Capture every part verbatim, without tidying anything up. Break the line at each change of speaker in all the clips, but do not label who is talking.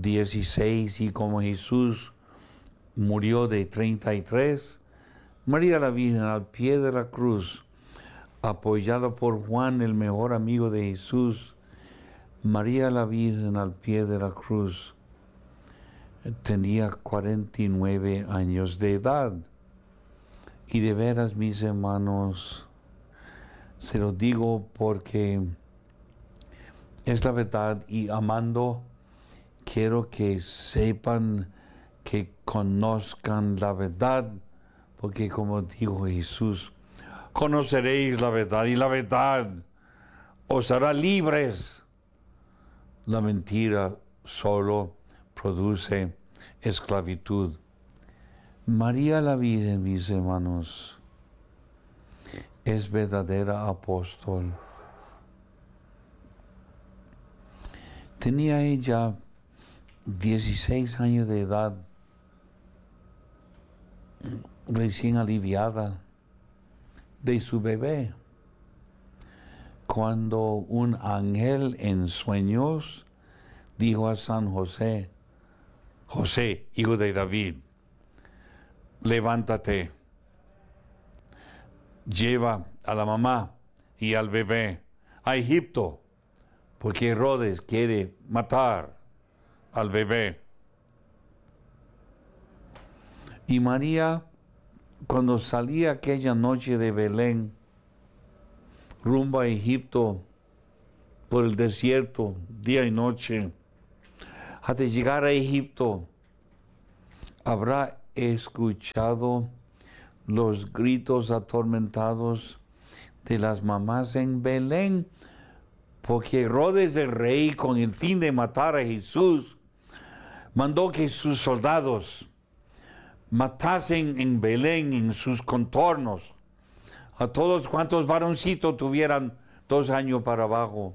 dieciséis y como Jesús murió de treinta y tres, María la Virgen al pie de la cruz, apoyada por Juan, el mejor amigo de Jesús, María la Virgen al pie de la cruz tenía cuarenta y nueve años de edad. Y de veras, mis hermanos, se lo digo porque es la verdad, y amando, quiero que sepan, que conozcan la verdad, porque como dijo Jesús, conoceréis la verdad y la verdad os hará libres. La mentira solo produce esclavitud. María la Virgen, mis hermanos, es verdadera apóstol. Tenía ella dieciséis años de edad, recién aliviada de su bebé, cuando un ángel en sueños dijo a San José: José, hijo de David, levántate, lleva a la mamá y al bebé a Egipto, porque Herodes quiere matar al bebé. Y María, cuando salía aquella noche de Belén, rumbo a Egipto, por el desierto, día y noche, hasta llegar a Egipto, habrá escuchado los gritos atormentados de las mamás en Belén, porque Herodes el rey, con el fin de matar a Jesús, mandó que sus soldados matasen en Belén, en sus contornos, a todos cuantos varoncitos tuvieran dos años para abajo.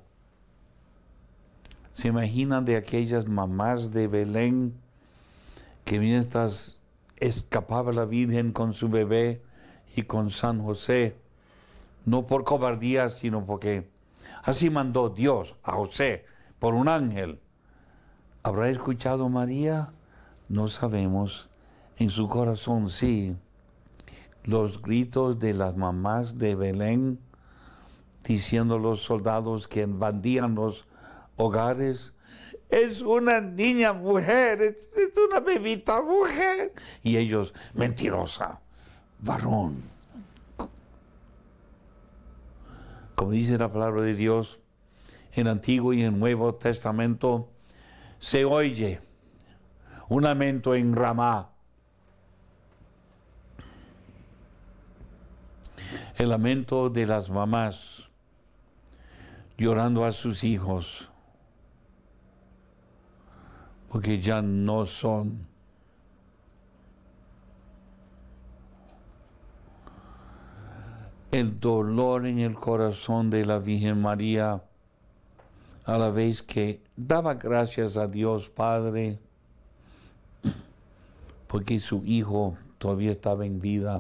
¿Se imaginan de aquellas mamás de Belén que mientras escapaba la Virgen con su bebé y con San José, no por cobardía, sino porque así mandó Dios a José por un ángel? ¿Habrá escuchado María? No sabemos. En su corazón sí. Los gritos de las mamás de Belén, diciendo a los soldados que invadían los hogares: es una niña mujer, es, es una bebita mujer. Y ellos: mentirosa, varón. Como dice la palabra de Dios, en Antiguo y en Nuevo Testamento se oye un lamento en Ramá, el lamento de las mamás llorando a sus hijos, porque ya no son. El dolor en el corazón de la Virgen María, a la vez que daba gracias a Dios Padre, porque su hijo todavía estaba en vida.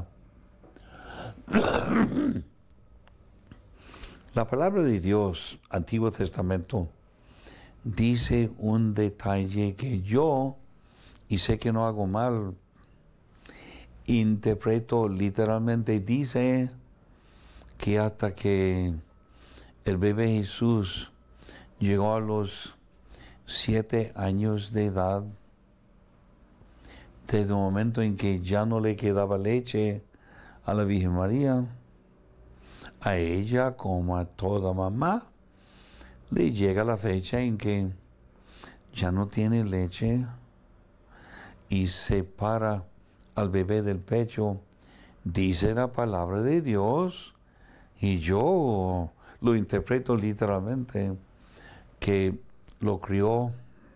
La palabra de Dios, Antiguo Testamento, dice un detalle que yo, y sé que no hago mal, interpreto literalmente. Dice que hasta que el bebé Jesús llegó a los siete años de edad, desde el momento en que ya no le quedaba leche a la Virgen María, a ella, como a toda mamá, le llega la fecha en que ya no tiene leche y separa al bebé del pecho. Dice la palabra de Dios, y yo lo interpreto literalmente, que lo crió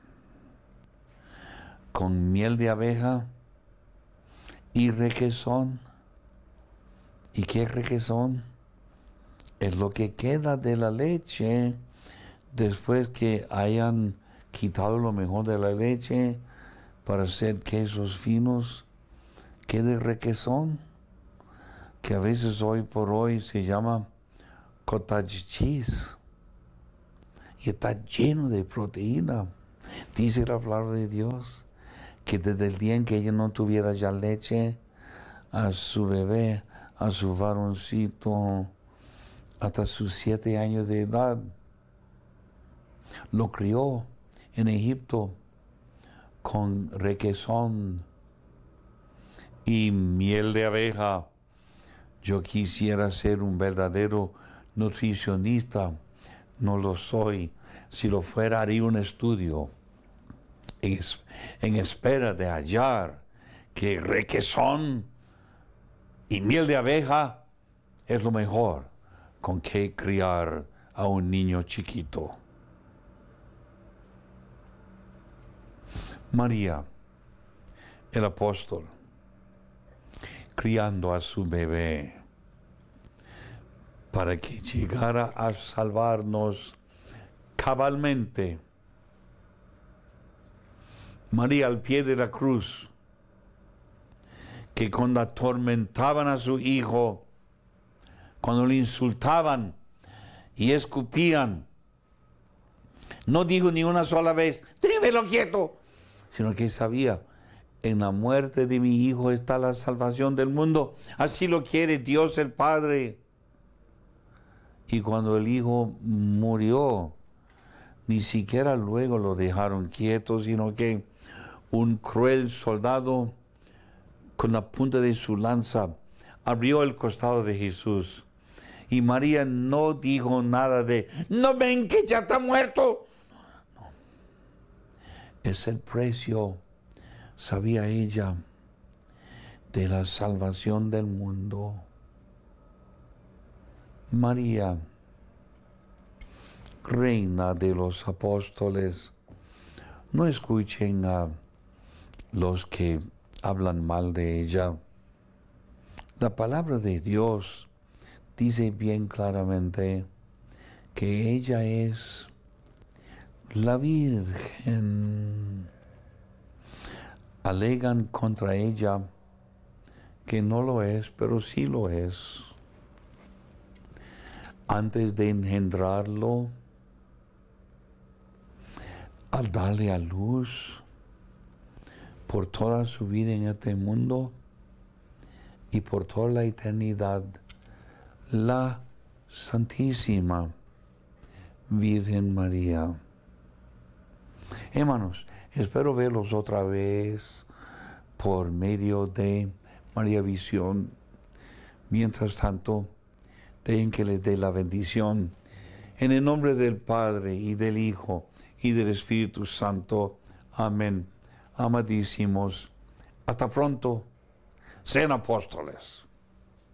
con miel de abeja y requesón. ¿Y qué requesón? Es lo que queda de la leche después que hayan quitado lo mejor de la leche para hacer quesos finos. Queda requesón, que a veces hoy por hoy se llama cottage cheese, y está lleno de proteína. Dice la palabra de Dios que desde el día en que ella no tuviera ya leche, a su bebé, a su varoncito, hasta sus siete años de edad, lo crió en Egipto con requesón y miel de abeja. Yo quisiera ser un verdadero nutricionista, no lo soy. Si lo fuera, haría un estudio en, en espera de hallar que requesón y miel de abeja es lo mejor con que criar a un niño chiquito. María, el apóstol, criando a su bebé para que llegara a salvarnos cabalmente. María al pie de la cruz, que cuando atormentaban a su hijo, cuando le insultaban y escupían, no dijo ni una sola vez, déjelo quieto, sino que sabía, en la muerte de mi hijo está la salvación del mundo. Así lo quiere Dios el Padre. Y cuando el hijo murió, ni siquiera luego lo dejaron quieto, sino que un cruel soldado con la punta de su lanza abrió el costado de Jesús. Y María no dijo nada de, ¿no ven que ya está muerto? No. Es el precio, sabía ella, de la salvación del mundo. María, reina de los apóstoles, no escuchen a los que hablan mal de ella. La palabra de Dios dice bien claramente que ella es la Virgen. Alegan contra ella que no lo es, pero sí lo es. Antes de engendrarlo, al darle a luz por toda su vida en este mundo y por toda la eternidad, la Santísima Virgen María. Hermanos, espero verlos otra vez por medio de María Visión. Mientras tanto, dejen que les dé la bendición. En el nombre del Padre, y del Hijo, y del Espíritu Santo. Amén. Amadísimos, hasta pronto. Sean apóstoles.